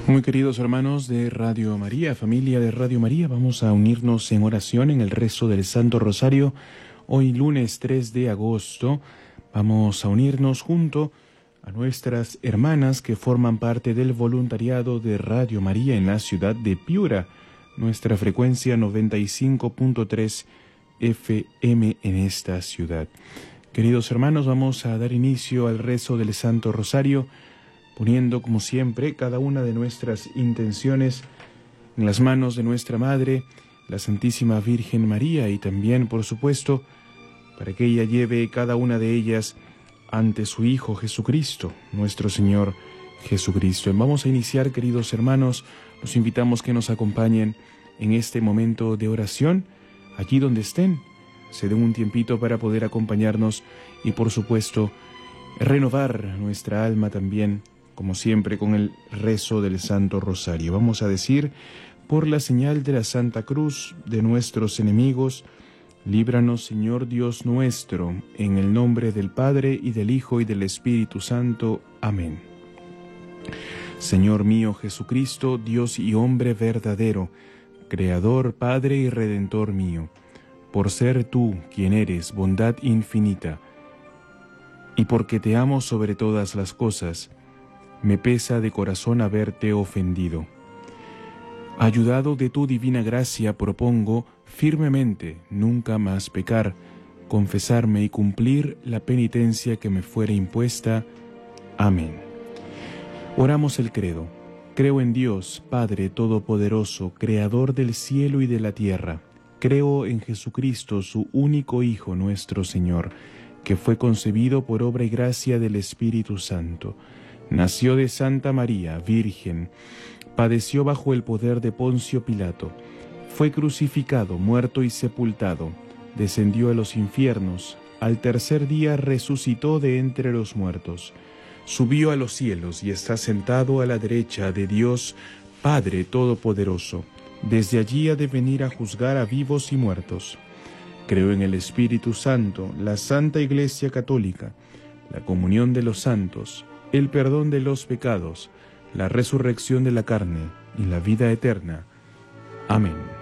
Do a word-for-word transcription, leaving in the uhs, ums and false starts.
Muy queridos hermanos de Radio María, familia de Radio María, vamos a unirnos en oración en el rezo del Santo Rosario. Hoy lunes tres de agosto vamos a unirnos junto a nuestras hermanas que forman parte del voluntariado de Radio María en la ciudad de Piura, nuestra frecuencia noventa y cinco punto tres F M en esta ciudad. Queridos hermanos, vamos a dar inicio al rezo del Santo Rosario, poniendo, como siempre, cada una de nuestras intenciones en las manos de nuestra Madre, la Santísima Virgen María, y también, por supuesto, para que ella lleve cada una de ellas ante su Hijo Jesucristo, nuestro Señor Jesucristo. Vamos a iniciar, queridos hermanos, los invitamos que nos acompañen en este momento de oración, allí donde estén, se den un tiempito para poder acompañarnos y, por supuesto, renovar nuestra alma también, como siempre, con el rezo del Santo Rosario. Vamos a decir: por la señal de la Santa Cruz de nuestros enemigos, líbranos, Señor Dios nuestro, en el nombre del Padre, y del Hijo, y del Espíritu Santo. Amén. Señor mío Jesucristo, Dios y hombre verdadero, Creador, Padre y Redentor mío, por ser tú quien eres bondad infinita, y porque te amo sobre todas las cosas, me pesa de corazón haberte ofendido. Ayudado de tu divina gracia, propongo firmemente nunca más pecar, confesarme y cumplir la penitencia que me fuere impuesta. Amén. Oramos el credo. Creo en Dios, Padre Todopoderoso, Creador del cielo y de la tierra. Creo en Jesucristo, su único Hijo, nuestro Señor, que fue concebido por obra y gracia del Espíritu Santo. Nació de Santa María, Virgen, padeció bajo el poder de Poncio Pilato, fue crucificado, muerto y sepultado, descendió a los infiernos, al tercer día resucitó de entre los muertos, subió a los cielos y está sentado a la derecha de Dios Padre Todopoderoso. Desde allí ha de venir a juzgar a vivos y muertos. Creo en el Espíritu Santo, la Santa Iglesia Católica, la comunión de los santos, el perdón de los pecados, la resurrección de la carne y la vida eterna. Amén.